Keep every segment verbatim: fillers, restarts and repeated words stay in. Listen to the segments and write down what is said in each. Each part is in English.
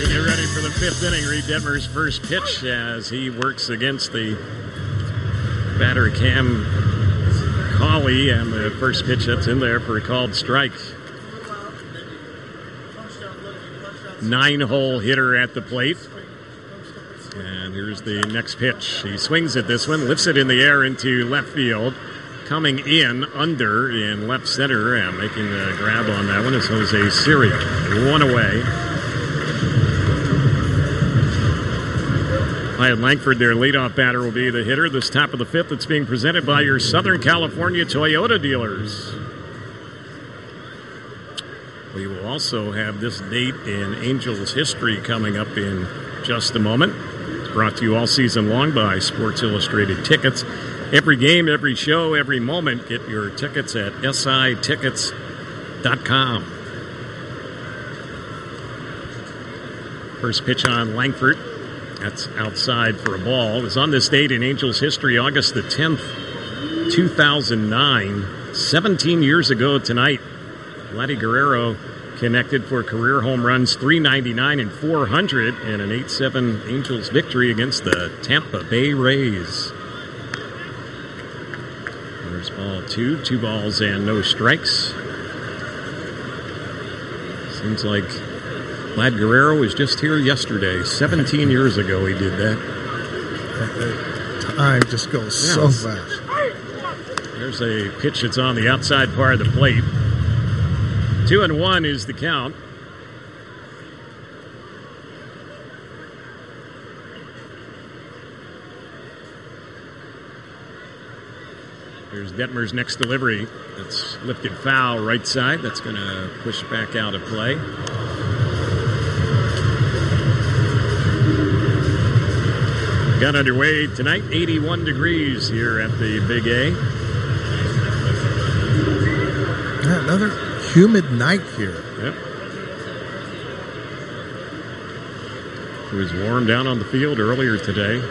Get ready for the fifth inning. Reed Detmer's first pitch as he works against the batter Cam Cauley, and the first pitch that's in there for a called strike. Nine-hole hitter at the plate. And here's the next pitch. He swings at this one, lifts it in the air into left field. Coming in under in left center and making the grab on that one is Jose Siria. One away. Wyatt Langford, their leadoff batter, will be the hitter this top of the fifth. It's being presented by your Southern California Toyota dealers. We will also have this date in Angels history coming up in just a moment. It's brought to you all season long by Sports Illustrated Tickets. Every game, every show, every moment, get your tickets at S I tickets dot com. First pitch on Langford. That's outside for a ball. It was on this date in Angels history, August the tenth, two thousand nine. seventeen years ago tonight, Vladdy Guerrero connected for career home runs, three ninety-nine and four hundred, in an eight seven Angels victory against the Tampa Bay Rays. There's ball two, two balls and no strikes. Seems like Vlad Guerrero was just here yesterday. seventeen years ago he did that. Time just goes yes. so fast. There's a pitch that's on the outside part of the plate. Two and one is the count. Here's Detmer's next delivery. That's lifted foul right side. That's going to push back out of play. Got underway tonight. eighty-one degrees here at the Big A. Yeah, another humid night here. Yep. It was warm down on the field earlier today.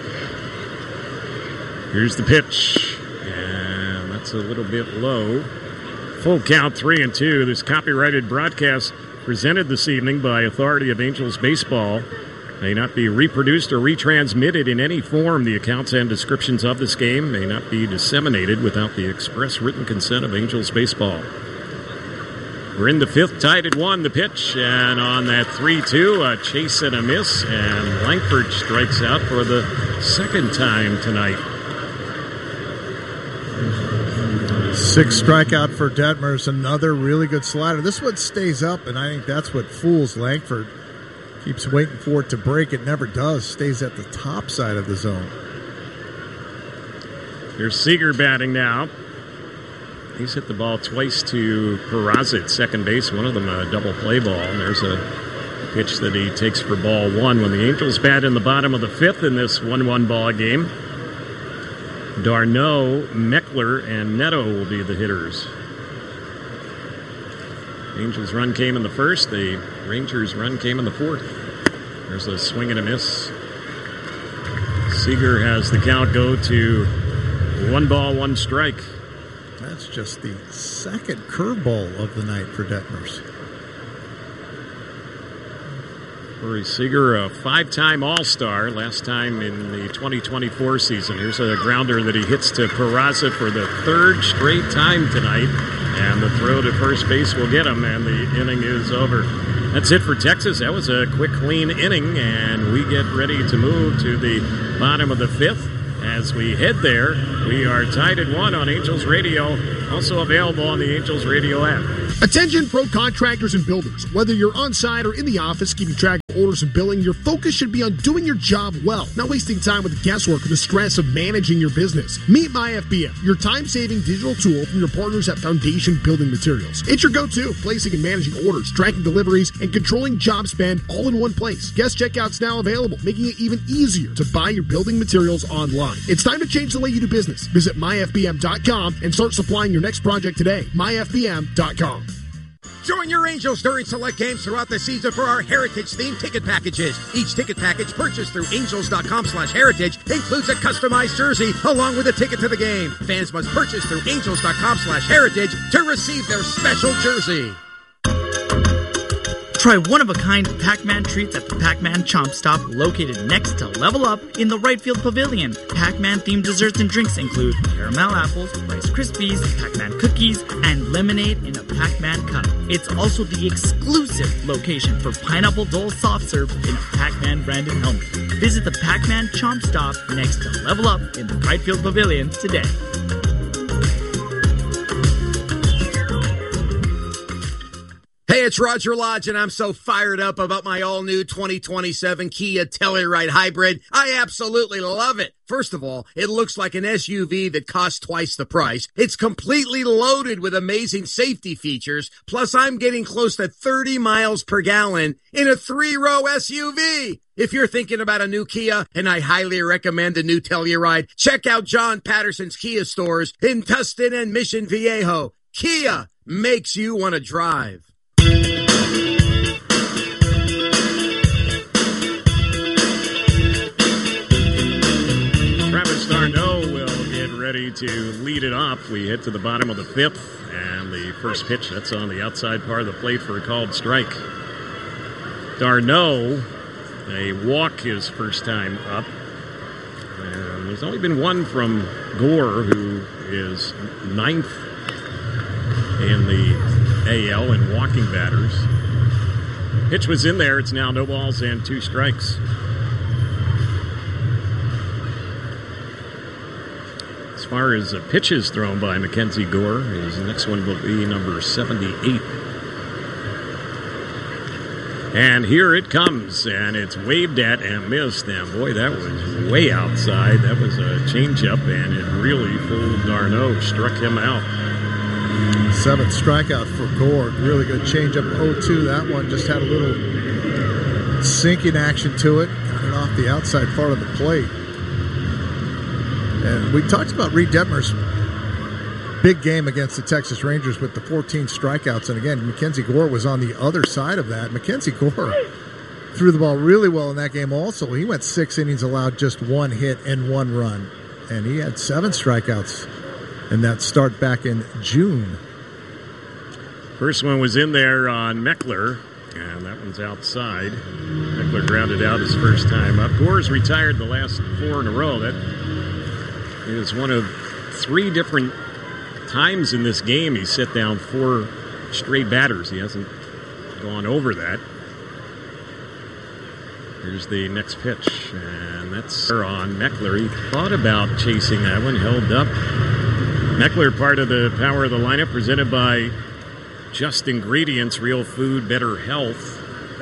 Here's the pitch. It's a little bit low. Full count, three and two. This copyrighted broadcast presented this evening by Authority of Angels Baseball may not be reproduced or retransmitted in any form. The accounts and descriptions of this game may not be disseminated without the express written consent of Angels Baseball. We're in the fifth, tied at one. The pitch, and on that three two, a chase and a miss, and Langford strikes out for the second time tonight. Six strikeout for Detmers, another really good slider. This one stays up, and I think that's what fools Langford. Keeps waiting for it to break. It never does. Stays at the top side of the zone. Here's Seager batting now. He's hit the ball twice to Peraza at second base, one of them a double play ball. And there's a pitch that he takes for ball one when the Angels bat in the bottom of the fifth in this one one ball game. Darno, Meckler, and Neto will be the hitters. Angels' run came in the first. The Rangers' run came in the fourth. There's a swing and a miss. Seager has the count go to one ball, one strike. That's just the second curveball of the night for Detmers. Corey Seager, a five-time All-Star, last time in the twenty twenty-four season. Here's a grounder that he hits to Peraza for the third straight time tonight. And the throw to first base will get him, and the inning is over. That's it for Texas. That was a quick, clean inning, and we get ready to move to the bottom of the fifth. As we head there, we are tied at one on Angels Radio, also available on the Angels Radio app. Attention pro contractors and builders. Whether you're on site or in the office keeping track of orders and billing, your focus should be on doing your job well, not wasting time with the guesswork or the stress of managing your business. Meet MyFBM, your time-saving digital tool from your partners at Foundation Building Materials. It's your go-to, placing and managing orders, tracking deliveries, and controlling job spend all in one place. Guest checkout's now available, making it even easier to buy your building materials online. It's time to change the way you do business. Visit my F B M dot com and start supplying your next project today. my F B M dot com. Join your Angels during select games throughout the season for our Heritage-themed ticket packages. Each ticket package purchased through angels dot com slash heritage includes a customized jersey along with a ticket to the game. Fans must purchase through angels dot com slash heritage to receive their special jersey. Try one-of-a-kind Pac-Man treats at the Pac-Man Chomp Stop located next to Level Up in the Right Field Pavilion. Pac-Man-themed desserts and drinks include caramel apples, Rice Krispies, Pac-Man cookies, and lemonade in a Pac-Man cup. It's also the exclusive location for Pineapple Dole soft serve in Pac-Man branded helmet. Visit the Pac-Man Chomp Stop next to Level Up in the Right Field Pavilion today. Hey, it's Roger Lodge, and I'm so fired up about my all-new twenty twenty-seven Kia Telluride Hybrid. I absolutely love it. First of all, it looks like an S U V that costs twice the price. It's completely loaded with amazing safety features. Plus, I'm getting close to thirty miles per gallon in a three-row S U V. If you're thinking about a new Kia, and I highly recommend the new Telluride, check out John Patterson's Kia stores in Tustin and Mission Viejo. Kia makes you want to drive. Travis d'Arnaud will get ready to lead it off. We hit to the bottom of the fifth, and the first pitch, that's on the outside part of the plate for a called strike. d'Arnaud, a walk his first time up. And there's only been one from Gore, who is ninth in the A L in walking batters. Pitch was in there. It's now no balls and two strikes. As far as uh, pitches thrown by Mackenzie Gore, his next one will be number seventy-eight. And here it comes, and it's waved at and missed. And boy, that was way outside. That was a changeup, and it really fooled d'Arnaud, struck him out. Seventh strikeout for Gore. Really good changeup. oh two. That one just had a little sinking action to it. Got it off the outside part of the plate. And we talked about Reed Detmer's big game against the Texas Rangers with the fourteen strikeouts. And again, Mackenzie Gore was on the other side of that. Mackenzie Gore threw the ball really well in that game also. He went six innings, allowed just one hit and one run. And he had seven strikeouts in that start back in June. First one was in there on Meckler, and that one's outside. Meckler grounded out his first time up. Gore's retired the last four in a row. That is one of three different times in this game he set down four straight batters. He hasn't gone over that. Here's the next pitch, and that's on Meckler. He thought about chasing that one, held up. Meckler, part of the Power of the Lineup, presented by Just Ingredients, Real Food, Better Health.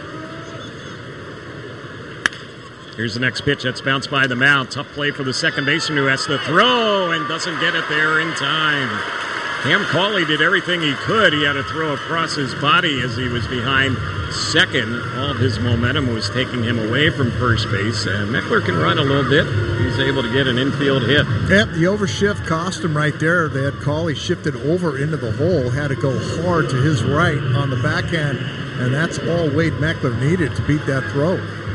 Here's the next pitch. That's bounced by the mound. Tough play for the second baseman who has to throw and doesn't get it there in time. Cam Cauley did everything he could. He had to throw across his body as he was behind second. All of his momentum was taking him away from first base. And Meckler can run a little bit. He's able to get an infield hit. Yep, the overshift cost him right there. They had Cauley shifted over into the hole, had to go hard to his right on the backhand, and that's all Wade Meckler needed to beat that throw.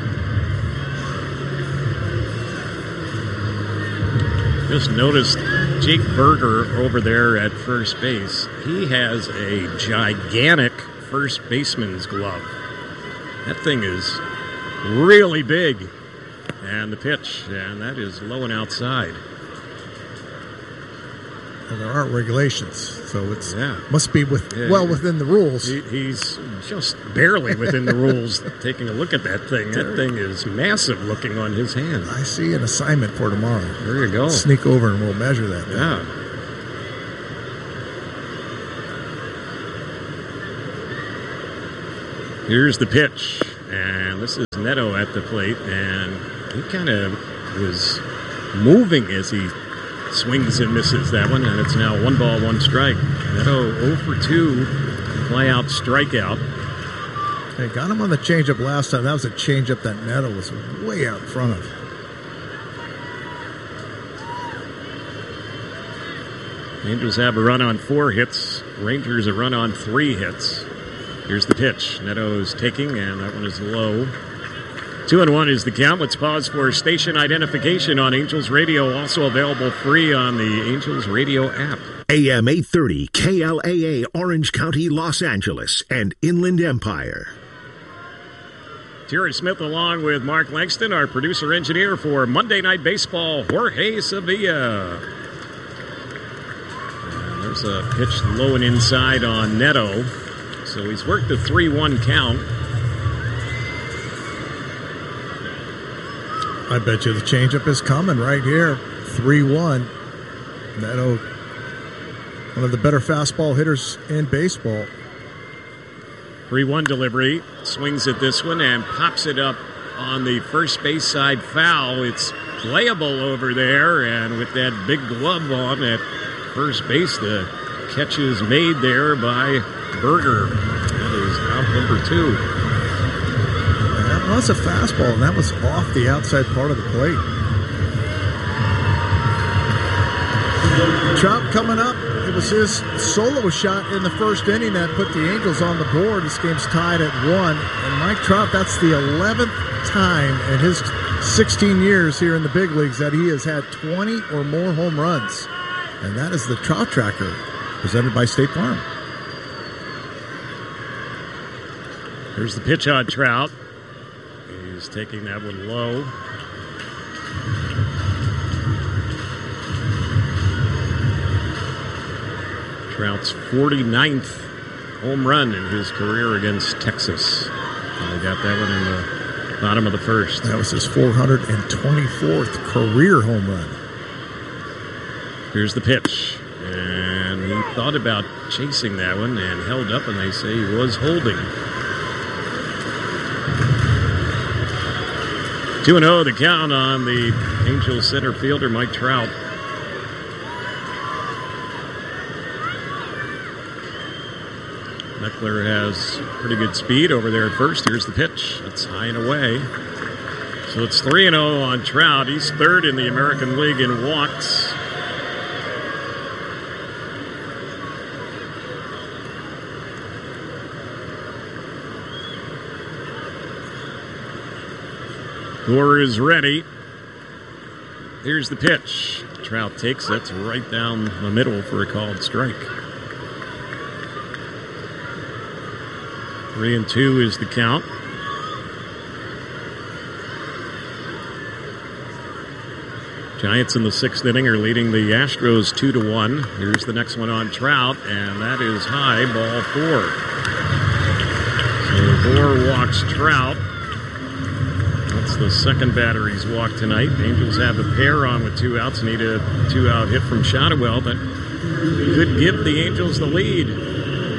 Just noticed Jake Berger over there at first base. He has a gigantic first baseman's glove. That thing is really big. And the pitch, and that is low and outside. Well, there aren't regulations, so it's yeah. must be with yeah, well yeah. within the rules. He, he's just barely within the rules. Taking a look at that thing, that thing is massive looking on his hand. I see an assignment for tomorrow. There you go. Sneak over and we'll measure that. Yeah. Here's the pitch, and this is Neto at the plate, and he kind of was moving as he swings and misses that one, and it's now one ball, one strike. Neto oh for two, fly out, strikeout. They got him on the changeup last time. That was a changeup that Neto was way out in front of. Angels have a run on four hits. Rangers a run on three hits. Here's the pitch. Neto's taking, and that one is low. Two and one is the count. Let's pause for station identification on Angels Radio, also available free on the Angels Radio app. A M eight thirty, K L A A, Orange County, Los Angeles, and Inland Empire. Jerry Smith along with Mark Langston, our producer-engineer for Monday Night Baseball, Jorge Sevilla. And there's a pitch low and inside on Neto. So he's worked the three one count. I bet you the changeup is coming right here. three one. Neto, one of the better fastball hitters in baseball. three one delivery. Swings at this one and pops it up on the first base side foul. It's playable over there, and with that big glove on at first base, the catch is made there by Berger. That is out number two. That was a fastball, and that was off the outside part of the plate. Trout coming up. It was his solo shot in the first inning that put the Angels on the board. This game's tied at one. And Mike Trout, that's the eleventh time in his sixteen years here in the big leagues that he has had twenty or more home runs. And that is the Trout Tracker, presented by State Farm. Here's the pitch on Trout. He's taking that one low. Trout's forty-ninth home run in his career against Texas. And he got that one in the bottom of the first. That was his four hundred twenty-fourth career home run. Here's the pitch. And he thought about chasing that one and held up, and they say he was holding. two and oh the count on the Angels center fielder, Mike Trout. Meckler has pretty good speed over there at first. Here's the pitch. It's high and away. So it's three and oh on Trout. He's third in the American League in walks. Gore is ready. Here's the pitch. Trout takes it right down the middle for a called strike. Three and two is the count. Giants in the sixth inning are leading the Astros two to one. Here's the next one on Trout, and that is high, ball four. So Gore walks Trout. That's the second batter he's walked tonight. The Angels have a pair on with two outs. Need a two-out hit from Shotwell, but could give the Angels the lead.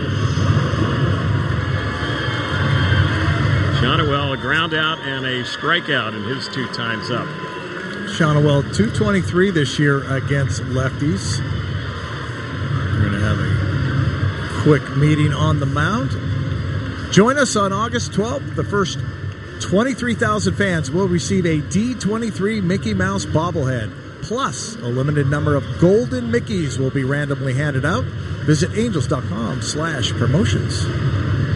Shotwell, a ground out and a strikeout in his two times up. Shotwell, two twenty-three this year against lefties. We're going to have a quick meeting on the mound. Join us on August twelfth. The first twenty-three thousand fans will receive a D twenty-three Mickey Mouse bobblehead. Plus, a limited number of golden Mickeys will be randomly handed out. Visit angels dot com slash promotions.